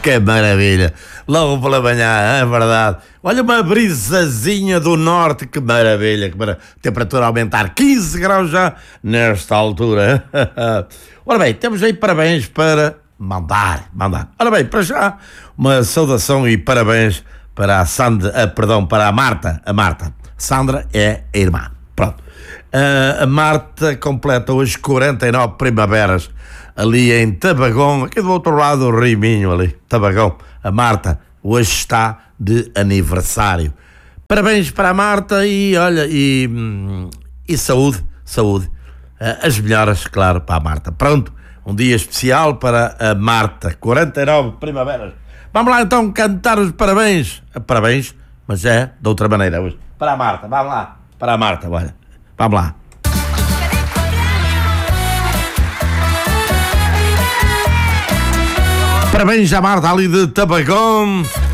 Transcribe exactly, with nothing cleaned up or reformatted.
que maravilha. Logo pela manhã, é verdade. Olha, uma brisazinha do norte, que maravilha. Que maravilha. Temperatura a aumentar quinze graus já nesta altura. Ora bem, temos aí parabéns para mandar, mandar. Ora bem, para já, uma saudação e parabéns para a Sandra, ah, perdão, para a Marta. A Marta. Sandra é a irmã. Pronto. Uh, a Marta completa hoje quarenta e nove primaveras ali em Tabagão, aqui do outro lado do Rio Minho, ali, Tabagão. A Marta hoje está de aniversário. Parabéns para a Marta e olha, e, e saúde, saúde. Uh, as melhoras, claro, para a Marta. Pronto, um dia especial para a Marta, quarenta e nove primaveras. Vamos lá então cantar os parabéns. Parabéns, mas é de outra maneira hoje. Para a Marta, vamos lá. Para a Marta, olha. Vamos lá. Parabéns à Marta ali de Tabagão.